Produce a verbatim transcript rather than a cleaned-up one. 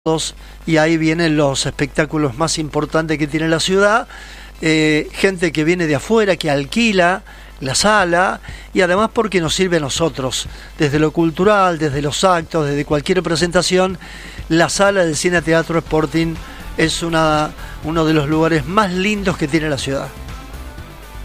y ahí vienen los espectáculos más importantes que tiene la ciudad, eh, gente que viene de afuera, que alquila la sala, y además porque nos sirve a nosotros, desde lo cultural, desde los actos, desde cualquier presentación. La sala del Cine Teatro Sporting es una, uno de los lugares más lindos que tiene la ciudad.